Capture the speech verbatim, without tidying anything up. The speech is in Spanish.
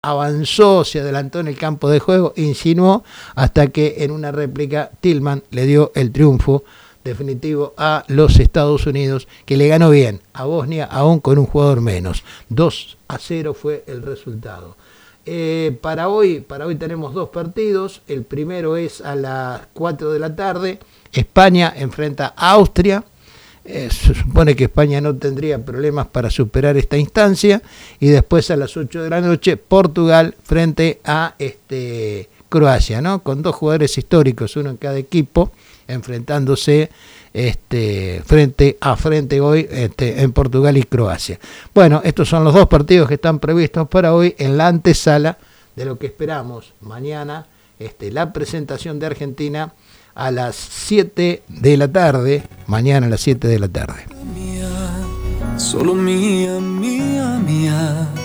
avanzó, se adelantó en el campo de juego, insinuó, hasta que en una réplica Tillman le dio el triunfo definitivo a los Estados Unidos, que le ganó bien a Bosnia, aún con un jugador menos. dos a cero fue el resultado. Eh, para hoy, para hoy tenemos dos partidos. El primero es a las cuatro de la tarde. España enfrenta a Austria. Eh, se supone que España no tendría problemas para superar esta instancia. Y después a las ocho de la noche, Portugal frente a este, Croacia, ¿no? Con dos jugadores históricos, uno en cada equipo, enfrentándose este, frente a frente hoy este, en Portugal y Croacia. Bueno, estos son los dos partidos que están previstos para hoy en la antesala de lo que esperamos mañana, este, la presentación de Argentina a las siete de la tarde, mañana a las siete de la tarde. Mía, solo mía, mía, mía.